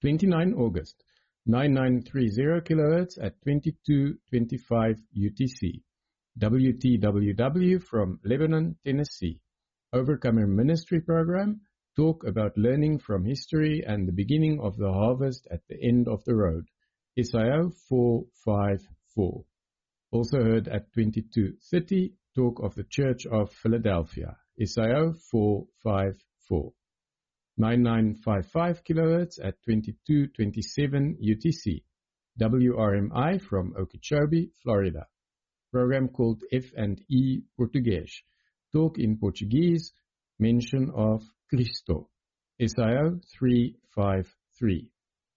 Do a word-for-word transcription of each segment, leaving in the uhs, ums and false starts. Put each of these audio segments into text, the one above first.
twenty-ninth August, ninety-nine thirty kilohertz at twenty-two twenty-five U T C. W T W W from Lebanon, Tennessee. Overcomer Ministry Program, talk about learning from history and the beginning of the harvest at the end of the road. S I O four five four. Also heard at twenty-two thirty, talk of the Church of Philadelphia. S I O four five four. ninety-nine fifty-five kilohertz at twenty-two twenty-seven U T C. W R M I from Okeechobee, Florida. Program called F and E Português. Talk in Portuguese, mention of Cristo. S I O three five three.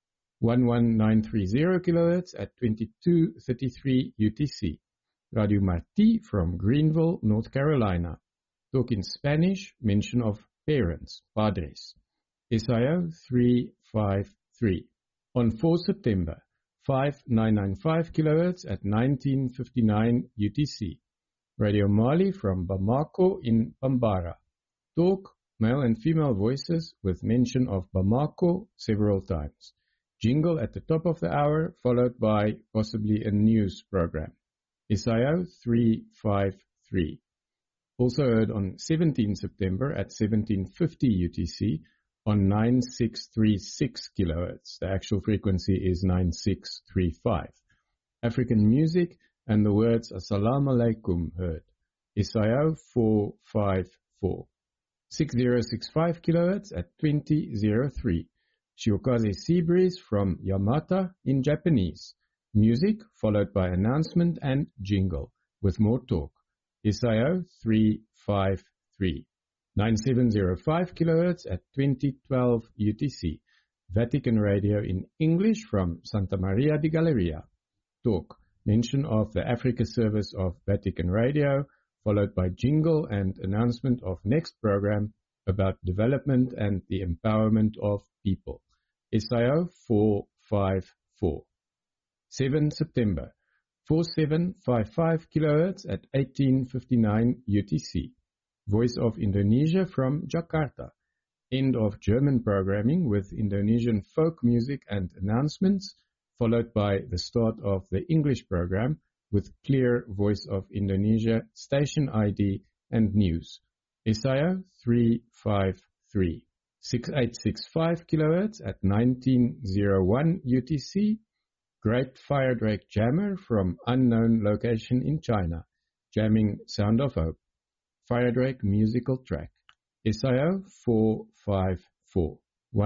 eleven nine thirty kilohertz at twenty-two thirty-three U T C. Radio Marti from Greenville, North Carolina. Talk in Spanish, mention of parents, padres. S I O three five three. On the fourth of September, fifty-nine ninety-five kilohertz at nineteen fifty-nine U T C. Radio Mali from Bamako in Bambara. Talk, male and female voices with mention of Bamako several times. Jingle at the top of the hour, followed by possibly a news program. S I O three five three. Also heard on the seventeenth of September at seventeen fifty U T C on ninety-six thirty-six kilohertz. The actual frequency is ninety-six thirty-five. African music and the words Assalamu alaikum heard. S I O four five four. sixty sixty-five kilohertz at twenty oh three. Shiokaze Seabreeze from Yamata in Japanese. Music followed by announcement and jingle with more talk. S I O three five three. ninety-seven oh five kilohertz at twenty twelve U T C. Vatican Radio in English from Santa Maria di Galleria. Talk, mention of the Africa service of Vatican Radio, followed by jingle and announcement of next program about development and the empowerment of people. S I O four five four. seventh of September, forty-seven fifty-five kilohertz at eighteen fifty-nine U T C. Voice of Indonesia from Jakarta. End of German programming with Indonesian folk music and announcements, followed by the start of the English program with clear Voice of Indonesia, station I D, and news. S I O three five three. sixty-eight sixty-five kilohertz at nineteen oh one U T C. Great Firedrake Jammer from unknown location in China, jamming Sound of Hope. Firedrake musical track. S I O four five four.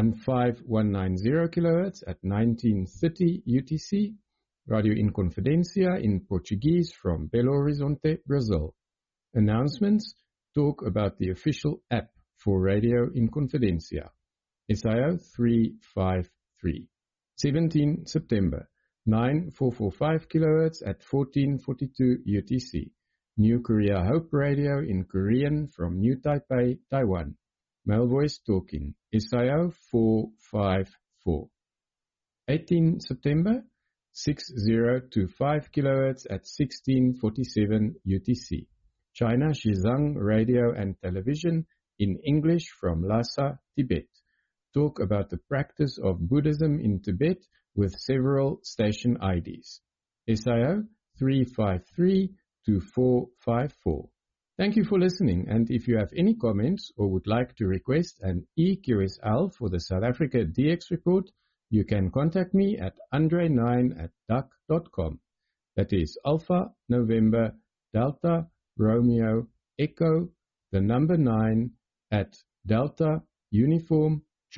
fifteen ninety kilohertz at nineteen thirty U T C. Radio Inconfidencia in Portuguese from Belo Horizonte, Brazil. Announcements, talk about the official app for Radio Inconfidencia. S I O three five three. seventeenth of September, nine four four five kilohertz at fourteen forty-two U T C. New Korea Hope Radio in Korean from New Taipei, Taiwan. Male voice talking. S I O four five four. eighteenth of September, sixty twenty-five kilohertz at sixteen forty-seven U T C. China Shizang Radio and Television in English from Lhasa, Tibet. Talk about the practice of Buddhism in Tibet with several station I Ds. S I O three five three two four five four. Thank you for listening, and if you have any comments or would like to request an E Q S L for the South Africa D X report, you can contact me at andre nine at duck dot com. That is Alpha, November, Delta, Romeo, Echo, the number nine at Delta, Uniform,